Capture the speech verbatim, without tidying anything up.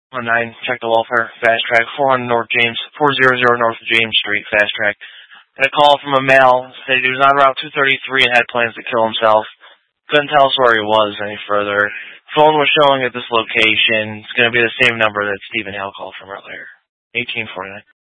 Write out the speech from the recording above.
one nine, check the welfare, fast track, four hundred North James, four hundred North James Street, fast track. And a call from a male said he was on Route two thirty-three and had plans to kill himself. Couldn't tell us where he was any further. Phone was showing at this location. It's going to be the same number that Stephen Hale called from earlier. eighteen forty-nine.